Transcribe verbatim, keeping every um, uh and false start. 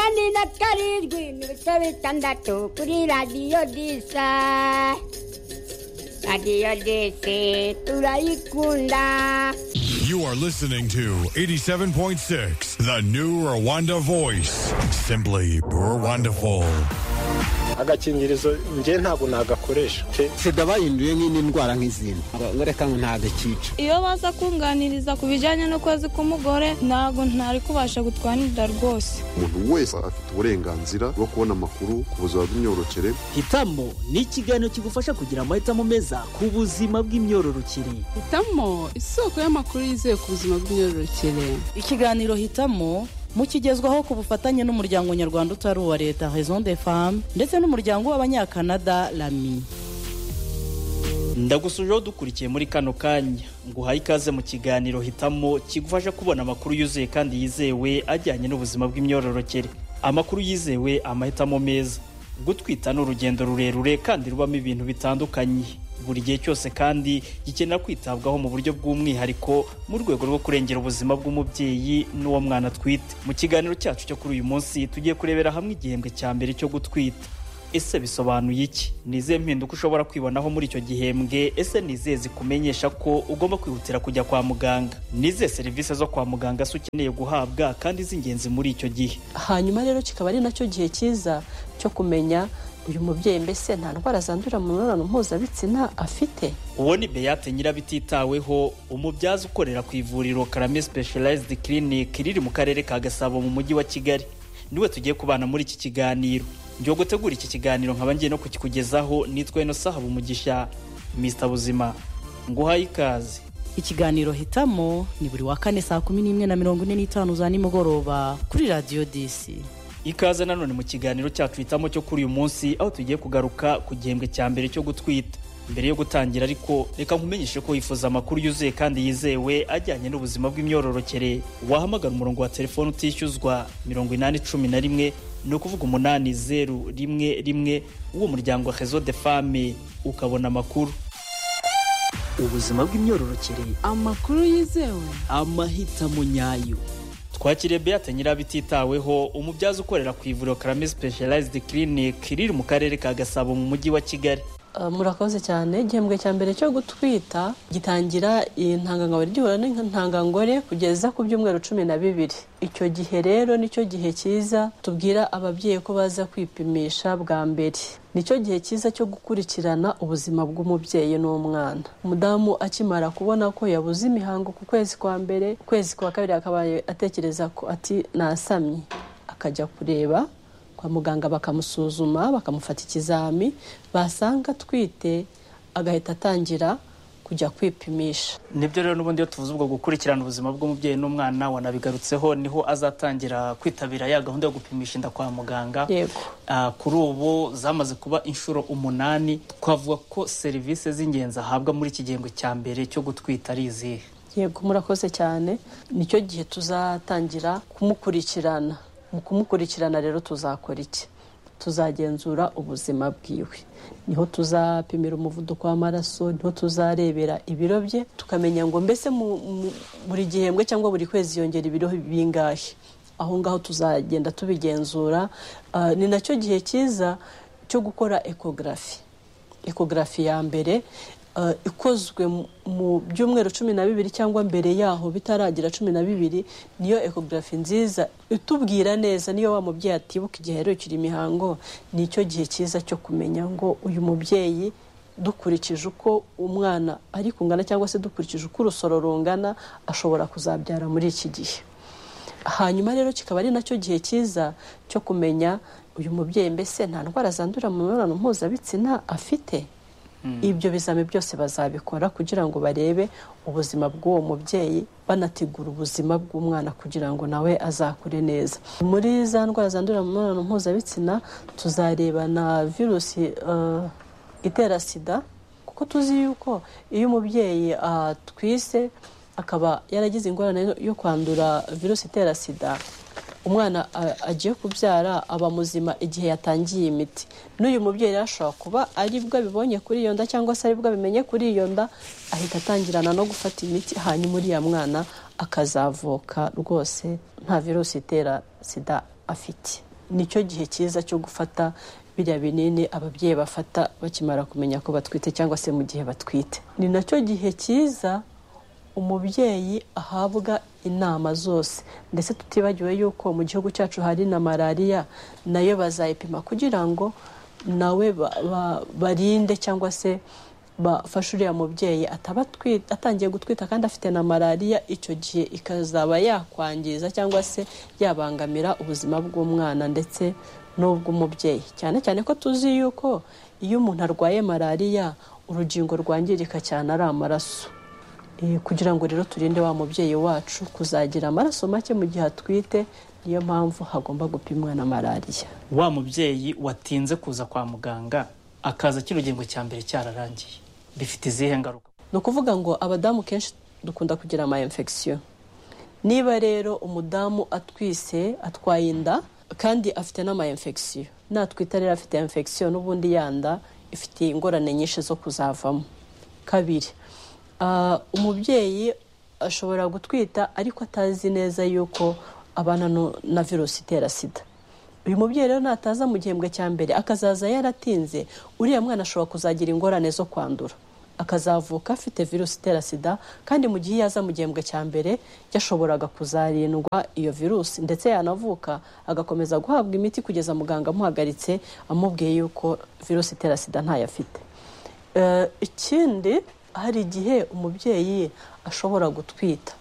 umunani na karindwi n'ibice bitandatu kuri radiyo disa. Radiyo disa turayikunda. You are listening to eighty-seven point six, the new Rwanda voice. Simply Rwandaful. Agakingirizo nje ntabwo nagakoresha. Sida bahinduye nk'indi ndwara nk'izindi. Ngoreka ngo ntagakica. Iyo baza kunganiriza ku bijyanye no kwezi k'umugore ntabwo ntari kubasha gutwanira rwose. Umuntu wese afite uburenganzira bwo kubona amakuru ku buzima bw'imyororokere. Hitamo ni ikiganiro kigufasha kugira amahitamo meza ku buzima bw'imyororokere. Hitamo isoko y'amakuru yizewe ku buzima bw'imyororokere. Ikiganiro Hitamo mukigezwaho ku bufatanye n'umuryango nyarwanda utari uwa leta Raison des Femmes ndetse n'umuryango w'abanyakanada Lami. Ndagusujeho dukurikiye muri kano kanya nguhaye ikaze mu kiganiro Hitamo kigufasha kubona amakuru yuzuye kandi yizewe ajyanye n'ubuzima bw'imyororokere. Amakuru yizewe, amahitamo meza. Gutwita n'urugendo rurerure kandi rubamo ibintu bitandukanye. Buri gihe cyose kandi gikenera kwitabwaho mu buryo bw'umwihariko mu rwego rwo kurengera ubuzima bw'umubyeyi n'uwo mwana twite. Mu kiganiro cyacu cyo kuri uyu munsi tugiye kurebera hamwe igihembwe cya mbere cyo gutwita. Ese bisobanuye iki? Nize mpinduka ushobora kwibonaho muri icyo gihembwe? Ese nize zikumenyesha ko ugomba kwihutira kujya kwa muganga? Nize serivisi zo kwa muganga se ukeneye guhabwa kandi z'ingenzi muri icyo gihe? Hanyuma rero kikaba ari nacyo gihe cyiza cyo kumenya uyu mubyeyi mbese nta ndwara zandurira mu mibonano mpuzabitsina afite. Uwo ni Beate Nyirabititaweho, umubyaza ukorera ku ivuriro Karame Specialized Clinic riri mu karere ka Gasabo mu mujyi wa Kigali. Niwe tugiye kubana muri iki kiganiro. Ngiye gutegura iki kiganiro nkaba ngiye no kukikugezaho. Nitwa Enosa Habumugisha, mister Buzima. Nguhaye ikaze. Ikiganiro Hitamo ni buri wa kane saa kumi n'imwe na mirongo ine n'itanu za nimugoroba kuri Radio D C. Ikaze nanone mu kiganiro cyacu Hitamo cyo kuri uyu munsi, aho tugiye kugaruka ku gihembwe cya mbere cyo gutwita. Mbere yo gutangira ariko reka nkumenyeshe ko wifuza amakuru yuzuye kandi yizewe ajyanye n'ubuzima bw'imyororokere. Wahamagara umurongo wa telefone utishyuzwa mirongo inani cumi na rimwe, ni ukuvuga umunani zeru rimwe rimwe, uwo muryango wa Raison des Femmes ukabona amakuru. Ubuzima bw'imyororokere, amakuru yizewe, amahitamo nyayo. Twakiriye Beate Nyirabititaweho, umubyaza ukorera ku ivuriro Karame Specialized Clinic riri mu karere ka Gasabo mu mujyi wa Kigali. Uh, murakoze cyane. Igihembwe cya mbere cyo gutwita gitangira intangangore gihura n'intangangore kugeza ku byumweru cumi na bibiri. Icyo gihe rero nicyo gihe cyiza tubwira ababyeyi ko baza kwipimisha bwa mbere. Nicyo gihe cyiza cyo gukurikirana ubuzima bw'umubyeyi n'umwana. Umudamu akimara kubona ko yabuze imihango ku kwezi kwa mbere, kwezi kwa kabiri akabaye atekereza ko ati nasamye, akajya kureba kwa muganga bakamusuzuma, bakamufata ikizami, basanga twite agahita atangira kujya kwipimisha. Nibyo rero n'ubundi yo tuvuze ubwo gukurikirana ubuzima bw'umubyeyi n'umwana wanabigarutseho, niho azatangira kwitabira ya gahunda yo gupimisha inda kwa muganga. Yego. Uh, kuri ubu zamaze kuba inshuro umunani. Twavuga ko serivisi z'ingenzi ahabwa muri iki gihembwe cya mbere cyo gutwita ari izihe? Yego, murakoze cyane. Nicyo gihe tuzatangira kumukurikirana. Mu kumukurikirana rero tuzakora iki? Tuzagenzura ubuzima bwiwe. Niho tuzapimira umuvuduko w'amaraso, niho tuzarebera ibiro bye, tukamenya ngo mbese buri gihembwe cyangwa buri kwezi yongera ibiro bingahe. Aho ngaho tuzagenda tubigenzura. Uh, ni nacyo gihe cyiza cyo gukora ecography. Ecography ya mbere Uh, ikozwe mu byumweru cumi na bibiri cyangwa mbere yaho bitaragira cumi na bibiri, niyo ecography nziza itubwira neza niyo wa mubyeyi atibuka igihe rero kiri imihango. Nicyo gihe cyiza cyo kumenya ngo uyu mubyeyi dukurikije uko umwana ari kungana cyangwa se dukurikije uko urusoro rungana ashobora kuzabyara muri iki gihe. Hanyuma rero kikaba ari nacyo gihe cyiza cyo kumenya uyu mubyeyi mbese nta ndwara zandurira mu mibonano mpuzabitsina afite. Mm. Ibyo bizame byose bazabikora kugira ngo barebe ubuzima bw'uwo mubyeyi, banategura ubuzima bw'umwana kugira ngo nawe azakure neza. Muri za ndwara zandurira mu mibonano mpuzabitsina tuzareba na virusi uh, itera sida, kuko tuzi yuko iyo umubyeyi atwise uh, akaba yaragize ingorane yo kwandura virusi itera sida, umwana agiye kubyara aba muzima igihe yatangiye imiti. N'uyu mubyeyi ashobora kuba aribwo abibonye kuri iyo nda cyangwa se aribwo abimenye kuri iyo nda, ahita atangirana no gufata imiti, hanyuma uriya mwana akazavuka rwose nta virusi itera sida afite. nicyo gihe cyiza cyo gufata biriya binini ababyeyi bafata bakimara kumenya ko batwite cyangwa se mu gihe batwite. Ni nacyo gihe cyiza umubyeyi ahabwa inama zose, ndetse tutibagiwe yuko mu gihugu cyacu hari na malariya, nayo bazayipima kugira ngo nawe barinde cyangwa se bafashe uriya mubyeyi ataba atangiye gutwita kandi afite na malariya, icyo gihe ikazaba yakwangiza cyangwa se yabangamira ubuzima bw'umwana ndetse n'ubw'umubyeyi. Cyane cyane ko tuzi yuko iyo umuntu arwaye malariya urugingo rwangirika cyane ari amaraso. Kugira ngo rero turinde wa mubyeyi wacu kuzagira amaraso make mu gihe atwite, niyo mpamvu hagomba gupimwa na malariya. Wa mubyeyi watinze kuza kwa muganga akaza kino gihembwe cya mbere cyararangiye, bifite izihe ngaruka? Ni ukuvuga ngo abadamu kenshi dukunda kugira ama infection. Niba rero umudamu atwise atwaye inda kandi afite n'ama infection, natwita rero afite infection n'ubundi yanda ifite ingorane nyinshi zo kuzavamo. Kabiri, Uh, umubyeyi ashobora gutwita ariko atazi neza yuko abana no, na virusi itera sida. Uyu mubyeyi rero nataza mu gihembwe cya mbere akazaza yaratinze, uriya mwana ashobora kuzagira ingorane zo kwandura, akazavuka afite virusi itera sida, kandi mu gihe yaza mu gihembwe cya mbere yashoboraga kuzarindwa iyo virusi, ndetse yanavuka agakomeza guhabwa imiti kugeza muganga amuhagaritse amubwiye yuko virusi itera sida ntayo afite. Uh, ikindi hari igihe umubyeyi ashobora gutwita